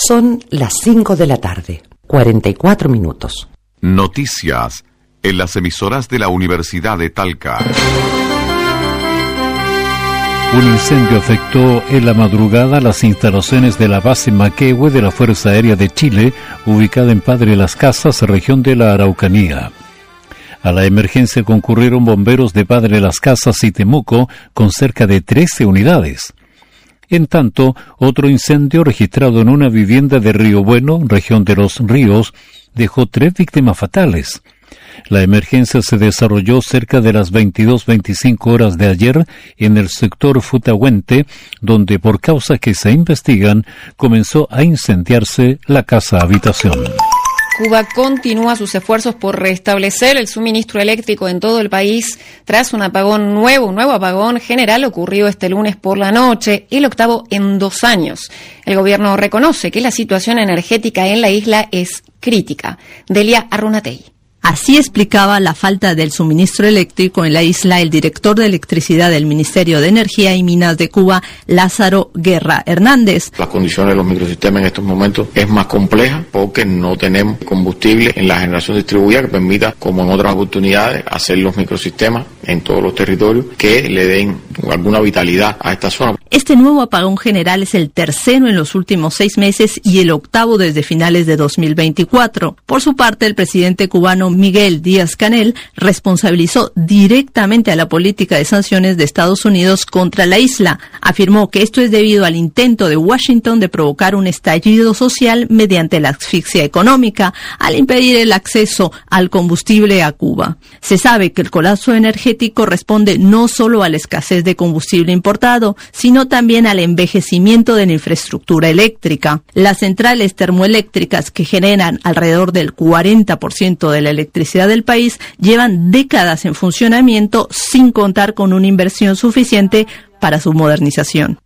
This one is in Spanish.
Son las 5 de la tarde, 44 minutos. Noticias en las emisoras de la Universidad de Talca. Un incendio afectó en la madrugada las instalaciones de la base Maquehue de la Fuerza Aérea de Chile, ubicada en Padre Las Casas, región de la Araucanía. A la emergencia concurrieron bomberos de Padre Las Casas y Temuco con cerca de 13 unidades. En tanto, otro incendio registrado en una vivienda de Río Bueno, región de Los Ríos, dejó 3 víctimas fatales. La emergencia se desarrolló cerca de las 22:25 horas de ayer en el sector Futahuente, donde por causas que se investigan comenzó a incendiarse la casa habitación. Cuba continúa sus esfuerzos por restablecer el suministro eléctrico en todo el país tras un apagón nuevo, un nuevo apagón general ocurrido este lunes por la noche, el 8º en 2 años. El gobierno reconoce que la situación energética en la isla es crítica. Delia Arrunatey. Así explicaba la falta del suministro eléctrico en la isla el director de electricidad del Ministerio de Energía y Minas de Cuba, Lázaro Guerra Hernández. Las condiciones de los microsistemas en estos momentos es más compleja porque no tenemos combustible en la generación distribuida que permita, como en otras oportunidades, hacer los microsistemas en todos los territorios que le den alguna vitalidad a esta zona. Este nuevo apagón general es el tercero en los últimos 6 meses y el 8º desde finales de 2024. Por su parte, el presidente cubano Miguel Díaz-Canel responsabilizó directamente a la política de sanciones de Estados Unidos contra la isla. Afirmó que esto es debido al intento de Washington de provocar un estallido social mediante la asfixia económica, al impedir el acceso al combustible a Cuba. Se sabe que el colapso energético responde no solo a la escasez de combustible importado, sino también al envejecimiento de la infraestructura eléctrica. Las centrales termoeléctricas, que generan alrededor del 40% de la electricidad del país, llevan décadas en funcionamiento sin contar con una inversión suficiente para su modernización.